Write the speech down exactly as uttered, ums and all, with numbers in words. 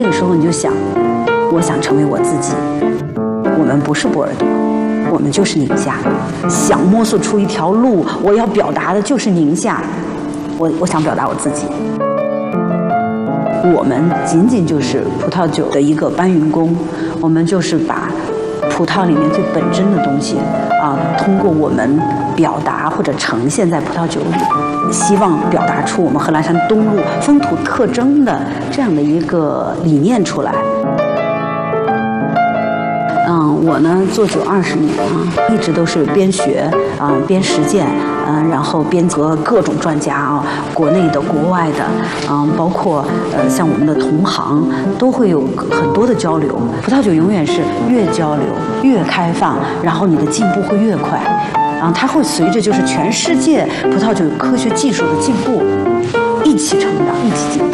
这个时候你就想，我想成为我自己。我们不是波尔多，我们就是宁夏。想摸索出一条路，我要表达的就是宁夏。我我想表达我自己。我们仅仅就是葡萄酒的一个搬运工，我们就是把葡萄里面最本真的东西啊，通过我们表达或者呈现在葡萄酒里，希望表达出我们贺兰山东路风土特征的这样的一个理念出来。嗯，我呢做酒二十年啊，一直都是边学啊边实践，嗯，然后边和各种专家啊，国内的、国外的，嗯，包括呃像我们的同行，都会有很多的交流。葡萄酒永远是越交流越开放，然后你的进步会越快，然后它会随着就是全世界葡萄酒科学技术的进步一起成长，一起进步。